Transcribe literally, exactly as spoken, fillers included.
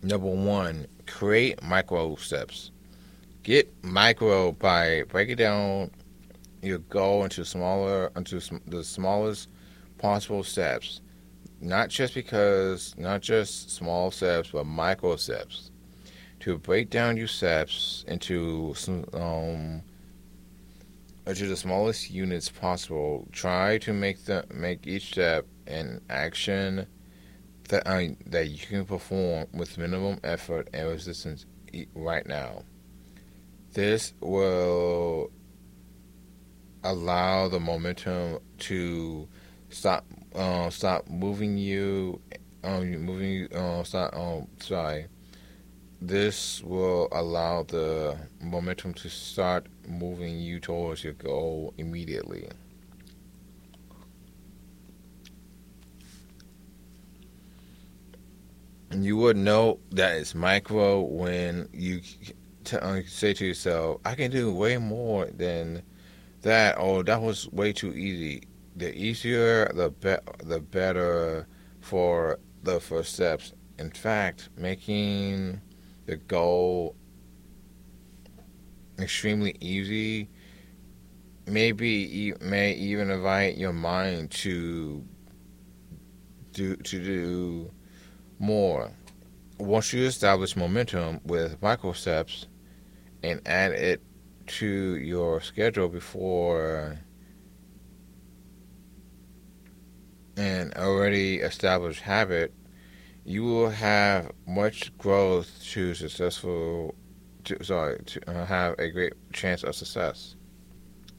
Number one, create micro steps. Get micro by breaking down your goal into smaller, into the smallest possible steps. Not just because, not just small steps, but micro steps. To break down your steps into um, into the smallest units possible. Try to make the make each step an action that uh, that you can perform with minimum effort and resistance right now. This will allow the momentum to stop uh, stop moving you um moving you uh, stop um sorry this will allow the momentum to start moving you towards your goal immediately. And you would know that it's micro when you t- uh, say to yourself, I can do way more than that, or that was way too easy. The easier, the, be- the better for the first steps. In fact, making the goal extremely easy maybe may even invite your mind to do to do more. Once you establish momentum with micro steps and add it to your schedule before an already established habit, you will have much growth to successful. To, sorry, to uh, have a great chance of success.